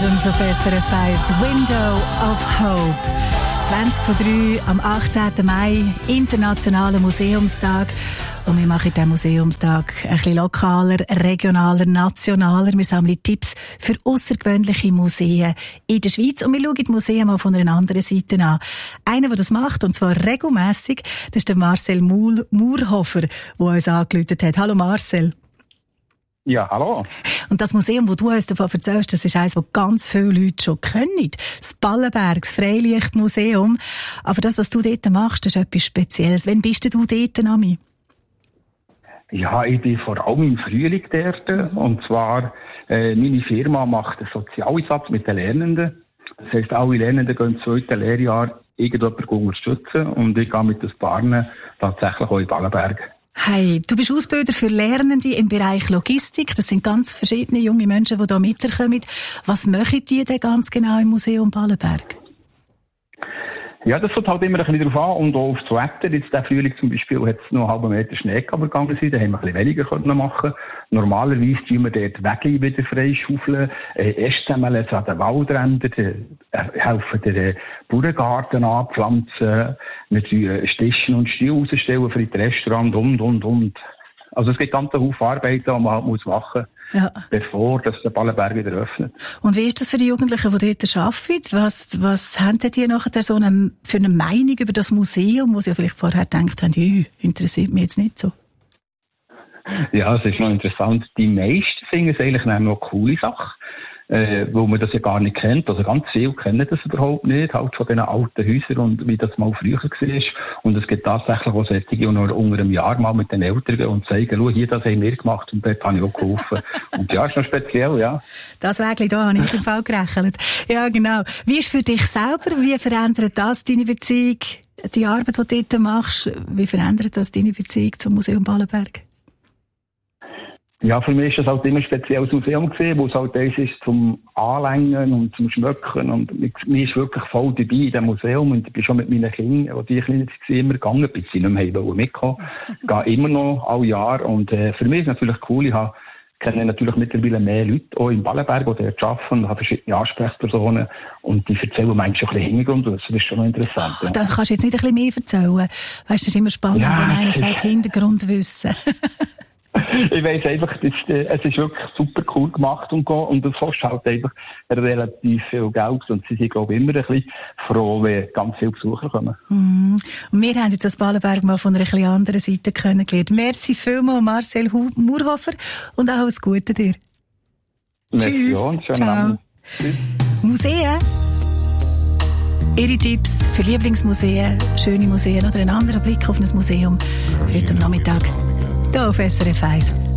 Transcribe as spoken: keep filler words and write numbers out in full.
Adams auf S R F eins, Window of Hope. zwanzig vor drei am achtzehnten Mai, Internationaler Museumstag. Und wir machen diesen Museumstag ein bisschen lokaler, regionaler, nationaler. Wir sammeln Tipps für außergewöhnliche Museen in der Schweiz. Und wir schauen die Museen mal von einer anderen Seite an. Einer, der das macht, und zwar regelmässig, das ist der Marcel Murhofer, der uns angerufen hat. Hallo Marcel. Ja, hallo. Und das Museum, das du uns davon erzählst, das ist eines, das ganz viele Leute schon kennen. Das Ballenberg, das Freilichtmuseum. Aber das, was du dort machst, das ist etwas Spezielles. Wann bist du dort, Nami? Ja, ich bin vor allem im Frühling dort. Und zwar, äh, meine Firma macht einen Sozialeinsatz mit den Lernenden. Das heisst, alle Lernenden gehen im zweiten Lehrjahr irgendjemanden unterstützen. Und ich gehe mit den Partnern tatsächlich auch in Ballenberg. Hey, du bist Ausbilder für Lernende im Bereich Logistik. Das sind ganz verschiedene junge Menschen, die hier mitkommen. Was machen die denn ganz genau im Museum Ballenberg? Ja, das kommt halt immer ein bisschen drauf an und auch aufs Wetter. Jetzt der Frühling zum Beispiel hat es noch einen halben Meter Schnee gegangen sein, da haben wir ein bisschen weniger können machen. Normalerweise tun wir dort Wege wieder freischaufeln, äh, Äste an den Waldrändern, äh, helfen den äh, Bauerngarten anpflanzen, wir tun äh, Stischen und Stühle rausstellen für das Restaurant und, und, und. Also es gibt ganz viele Haufen Arbeit, die man halt muss machen muss, ja, bevor das der Ballenberg wieder öffnet. Und wie ist das für die Jugendlichen, die dort arbeiten? Was, was haben die nachher so eine, für eine Meinung über das Museum, wo sie ja vielleicht vorher gedacht haben, ja, interessiert mich jetzt nicht so? Ja, es ist noch interessant. Die meisten finden es eigentlich noch eine coole Sache, äh, wo man das ja gar nicht kennt. Also ganz viele kennen das überhaupt nicht, halt von diesen alten Häusern und wie das mal früher war. Und es gibt tatsächlich auch solche, die noch unter einem Jahr mal mit den Eltern gehen und zeigen, schau, hier, das haben wir gemacht und dort habe ich auch geholfen. Und ja, ist noch speziell, ja. Das Wägli da habe ich im Fall gerechnet. Ja, genau. Wie ist für dich selber, wie verändert das deine Beziehung, die Arbeit, die du dort machst, wie verändert das deine Beziehung zum Museum Ballenberg? Ja, für mich ist das halt immer ein spezielles Museum gewesen, wo es halt das ist zum Anlängen und zum Schmöcken. Und mir ist wirklich voll dabei in diesem Museum. Und ich bin schon mit meinen Kindern, die klein waren, immer gegangen, bis sie nicht mehr mitkommen. Ich gehe immer noch alle Jahre. Und äh, für mich ist es natürlich cool, ich habe, kenne natürlich mittlerweile mehr Leute, auch in Ballenberg, die dort arbeiten, und habe verschiedene Ansprechpersonen. Und die erzählen manchmal schon ein bisschen Hintergrund. Das ist schon noch interessant. Ja. Das kannst du jetzt nicht ein bisschen mehr erzählen. Weißt du, das ist immer spannend, ja, wenn einer sagt, Hintergrundwissen. Ich weiss einfach, das, es ist wirklich super cool gemacht und, und das kostet halt einfach relativ viel Geld und sie sind, glaube ich, immer ein bisschen froh, wenn ganz viele Besucher kommen. Mm. Und wir haben jetzt das Ballenberg mal von einer ein bisschen anderen Seite kennengelernt. Merci vielmals, Marcel Murhofer, und auch alles Gute dir. Merci. Tschüss. Schönen Abend. Tschüss. Museen. Ihre Tipps für Lieblingsmuseen, schöne Museen oder einen anderen Blick auf ein Museum heute am Nachmittag hier auf S R F eins.